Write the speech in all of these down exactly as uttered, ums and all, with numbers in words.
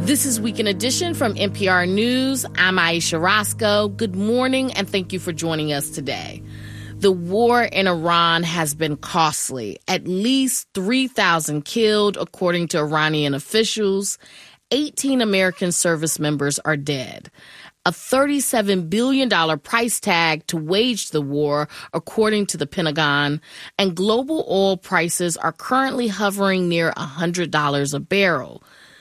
This is Weekend Edition from N P R News. I'm Aisha Roscoe. Good morning, and thank you for joining us today. The war in Iran has been costly. At least three thousand killed, according to Iranian officials. eighteen American service members are dead. A thirty-seven billion dollars price tag to wage the war, according to the Pentagon. And global oil prices are currently hovering near one hundred dollars a barrel.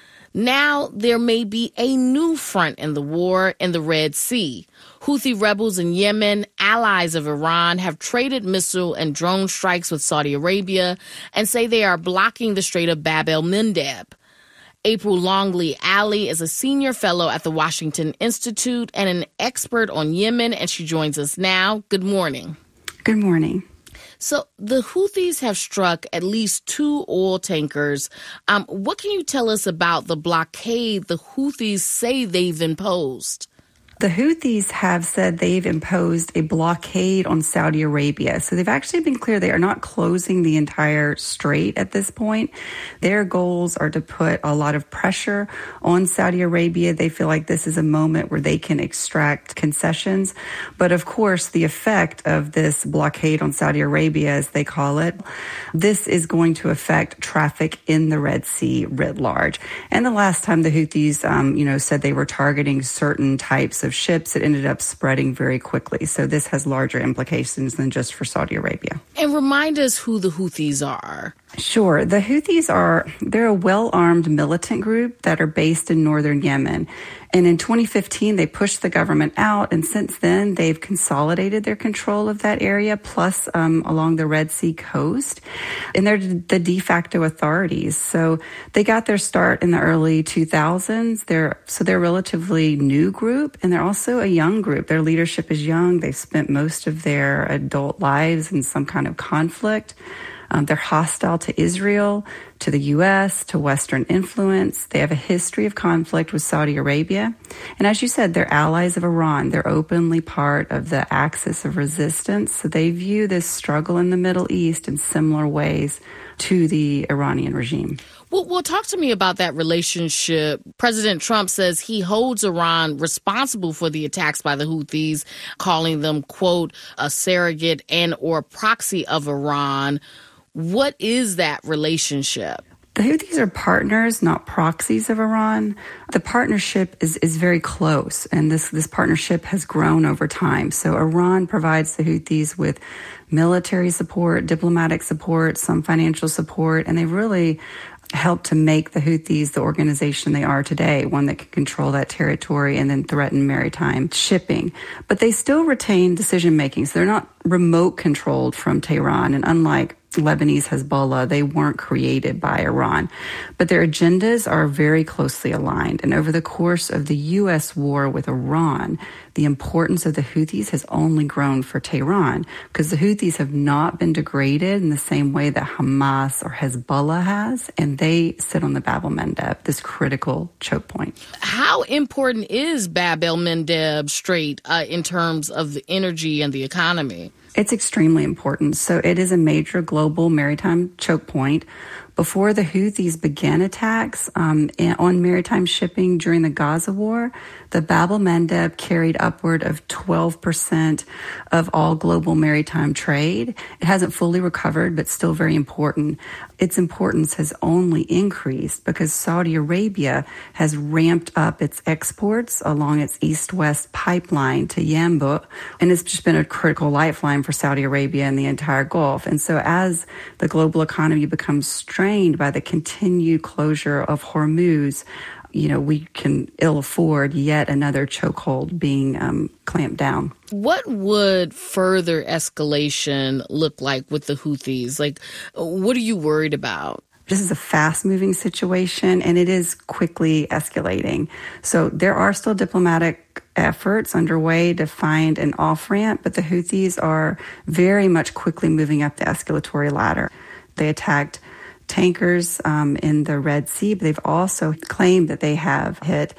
Now there may be a new front in the war in the Red Sea. Houthi rebels in Yemen, allies of Iran, have traded missile and drone strikes with Saudi Arabia and say they are blocking the Strait of Bab el-Mandeb. April Longley Alley is a senior fellow at the Washington Institute and an expert on Yemen, and she joins us now. Good morning. Good morning. So the Houthis have struck at least two oil tankers. Um, what can you tell us about the blockade the Houthis say they've imposed? The Houthis have said they've imposed a blockade on Saudi Arabia. So they've actually been clear they are not closing the entire strait at this point. Their goals are to put a lot of pressure on Saudi Arabia. They feel like this is a moment where they can extract concessions. But of course, the effect of this blockade on Saudi Arabia, as they call it, this is going to affect traffic in the Red Sea writ large. And the last time the Houthis, um, you know, said they were targeting certain types of ships, it ended up spreading very quickly. So this has larger implications than just for Saudi Arabia. And remind us who the Houthis are. Sure. The Houthis are, they're a well-armed militant group that are based in northern Yemen. And in twenty fifteen, they pushed the government out. And since then, they've consolidated their control of that area, plus um, along the Red Sea coast. And they're the de facto authorities. So they got their start in the early two thousands. They're, so they're a relatively new group, and they're also a young group. Their leadership is young. They've spent most of their adult lives in some kind of conflict. Um, they're hostile to Israel, to the U S, to Western influence. They have a history of conflict with Saudi Arabia. And as you said, they're allies of Iran. They're openly part of the axis of resistance. So they view this struggle in the Middle East in similar ways to the Iranian regime. Well, well, talk to me about that relationship. President Trump says he holds Iran responsible for the attacks by the Houthis, calling them, quote, a surrogate and or proxy of Iran. What is that relationship? The Houthis are partners, not proxies of Iran. The partnership is, is very close, and this, this partnership has grown over time. So Iran provides the Houthis with military support, diplomatic support, some financial support, and they've really helped to make the Houthis the organization they are today, one that can control that territory and then threaten maritime shipping. But they still retain decision-making, so they're not remote controlled from Tehran, and unlike Lebanese Hezbollah, they weren't created by Iran. But their agendas are very closely aligned. And over the course of the U S war with Iran, the importance of the Houthis has only grown for Tehran, because the Houthis have not been degraded in the same way that Hamas or Hezbollah has, and they sit on the Bab el-Mandeb, this critical choke point. How important is Bab el-Mandeb Strait uh, in terms of the energy and the economy? It's extremely important. So it is a major global maritime choke point. Before the Houthis began attacks um, on maritime shipping during the Gaza war, the Bab el-Mandeb carried upward of twelve percent of all global maritime trade. It hasn't fully recovered, but still very important. Its importance has only increased because Saudi Arabia has ramped up its exports along its east-west pipeline to Yanbu, and it's just been a critical lifeline for Saudi Arabia and the entire Gulf. And so as the global economy becomes strained by the continued closure of Hormuz, you know, we can ill afford yet another chokehold being um, clamped down. What would further escalation look like with the Houthis? Like, what are you worried about? This is a fast-moving situation, and it is quickly escalating. So there are still diplomatic efforts underway to find an off-ramp, but the Houthis are very much quickly moving up the escalatory ladder. They attacked tankers um, in the Red Sea, but they've also claimed that they have hit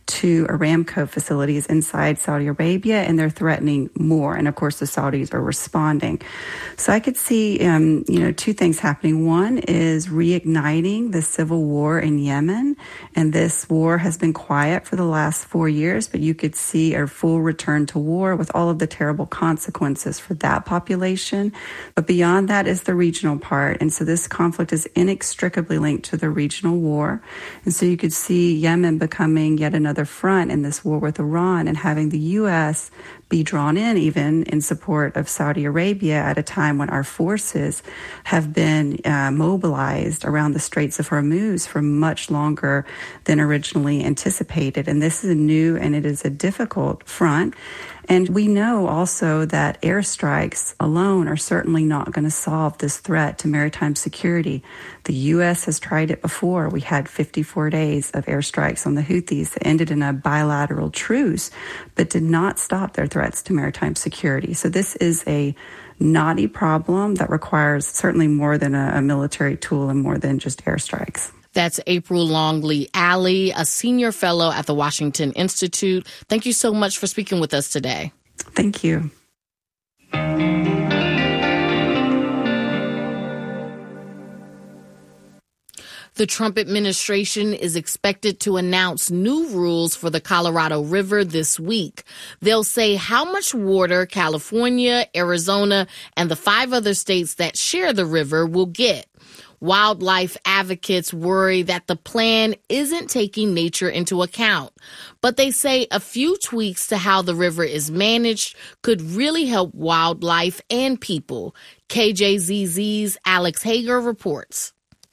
two Aramco facilities inside Saudi Arabia, and they're threatening more. And of course, the Saudis are responding. So I could see, um, you know, two things happening. One is reigniting the civil war in Yemen, and this war has been quiet for the last four years, but you could see a full return to war with all of the terrible consequences for that population. But beyond that is the regional part. And so this conflict is inextricably linked to the regional war. And so you could see Yemen becoming yet another front in this war with Iran, and having the U S be drawn in even in support of Saudi Arabia at a time when our forces have been uh, mobilized around the Straits of Hormuz for much longer than originally anticipated. And this is a new and it is a difficult front. And we know also that airstrikes alone are certainly not going to solve this threat to maritime security. The U S has tried it before. We had fifty-four days of airstrikes on the Houthis that ended in a bilateral truce, but did not stop their threats to maritime security. So this is a knotty problem that requires certainly more than a, a military tool and more than just airstrikes. That's April Longley Alley, a senior fellow at the Washington Institute. Thank you so much for speaking with us today. Thank you. The Trump administration is expected to announce new rules for the Colorado River this week. They'll say how much water California, Arizona, and the five other states that share the river will get. Wildlife advocates worry that the plan isn't taking nature into account, but they say a few tweaks to how the river is managed could really help wildlife and people. K J Z Z's Alex Hager reports.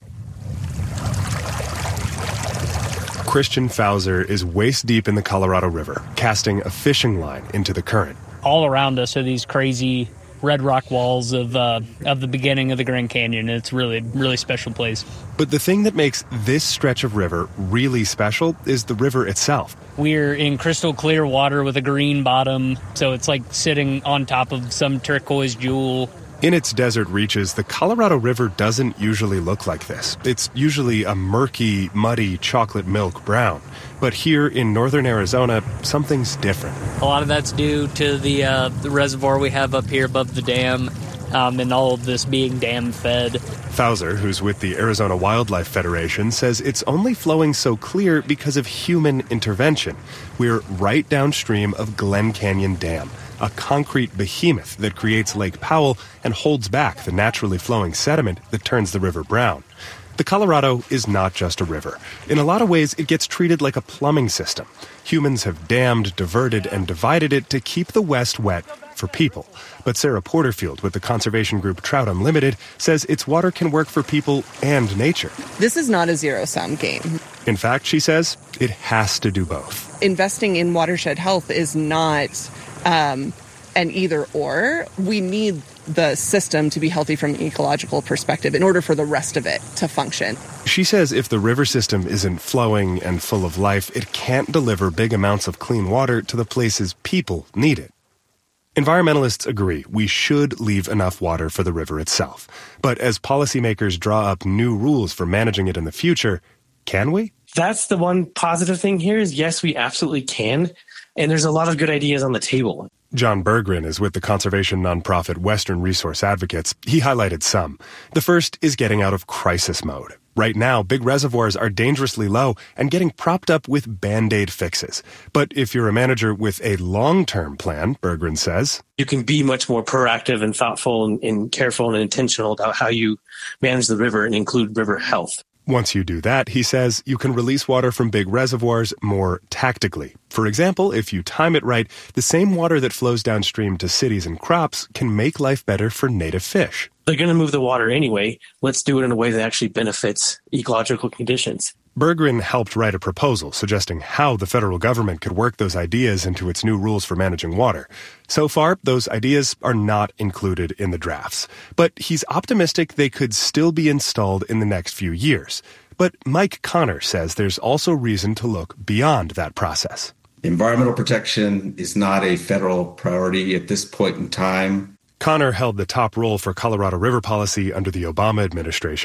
Christian Fauser is waist deep in the Colorado River, casting a fishing line into the current. All around us are these crazy red rock walls of uh, of the beginning of the Grand Canyon. It's really, really special place. But the thing that makes this stretch of river really special is the river itself. We're in crystal clear water with a green bottom, so it's like sitting on top of some turquoise jewel. In its desert reaches, the Colorado River doesn't usually look like this. It's usually a murky, muddy chocolate milk brown. But here in northern Arizona, something's different. A lot of that's due to the, uh, the reservoir we have up here above the dam, um, and all of this being dam-fed. Fauser, who's with the Arizona Wildlife Federation, says it's only flowing so clear because of human intervention. We're right downstream of Glen Canyon Dam, a concrete behemoth that creates Lake Powell and holds back the naturally flowing sediment that turns the river brown. The Colorado is not just a river. In a lot of ways, it gets treated like a plumbing system. Humans have dammed, diverted, and divided it to keep the West wet for people. But Sarah Porterfield with the conservation group Trout Unlimited says its water can work for people and nature. This is not a zero-sum game. In fact, she says, it has to do both. Investing in watershed health is not um, an either-or. We need the system to be healthy from an ecological perspective in order for the rest of it to function. She says if the river system isn't flowing and full of life, it can't deliver big amounts of clean water to the places people need it. Environmentalists agree we should leave enough water for the river itself. But as policymakers draw up new rules for managing it in the future, can we? That's the one positive thing here is, yes, we absolutely can. And there's a lot of good ideas on the table. John Berggren is with the conservation nonprofit Western Resource Advocates. He highlighted some. The first is getting out of crisis mode. Right now, big reservoirs are dangerously low and getting propped up with Band-Aid fixes. But if you're a manager with a long-term plan, Berggren says, you can be much more proactive and thoughtful and, and careful and intentional about how you manage the river and include river health. Once you do that, he says, you can release water from big reservoirs more tactically. For example, if you time it right, the same water that flows downstream to cities and crops can make life better for native fish. They're going to move the water anyway. Let's do it in a way that actually benefits ecological conditions. Berggren helped write a proposal suggesting how the federal government could work those ideas into its new rules for managing water. So far, those ideas are not included in the drafts. But he's optimistic they could still be installed in the next few years. But Mike Connor says there's also reason to look beyond that process. Environmental protection is not a federal priority at this point in time. Connor held the top role for Colorado River policy under the Obama administration.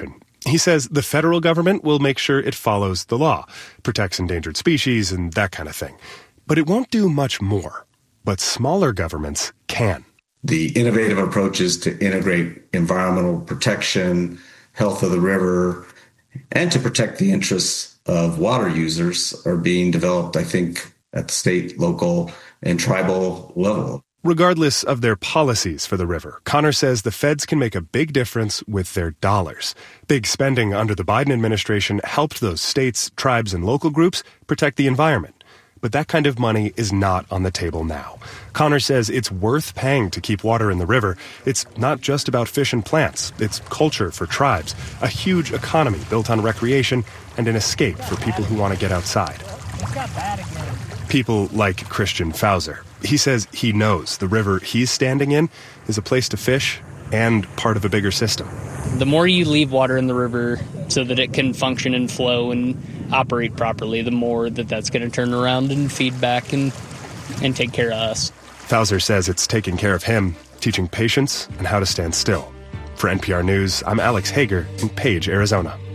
He says the federal government will make sure it follows the law, protects endangered species and that kind of thing. But it won't do much more. But smaller governments can. The innovative approaches to integrate environmental protection, health of the river, and to protect the interests of water users are being developed, I think, at the state, local, and tribal level. Regardless of their policies for the river, Connor says the feds can make a big difference with their dollars. Big spending under the Biden administration helped those states, tribes, and local groups protect the environment. But that kind of money is not on the table now. Connor says it's worth paying to keep water in the river. It's not just about fish and plants. It's culture for tribes, a huge economy built on recreation, and an escape for people who want to get outside. People like Christian Fauser. He says he knows the river he's standing in is a place to fish and part of a bigger system. The more you leave water in the river so that it can function and flow and operate properly, the more that that's going to turn around and feed back and, and take care of us. Fauser says it's taking care of him, teaching patience and how to stand still. For N P R News, I'm Alex Hager in Page, Arizona.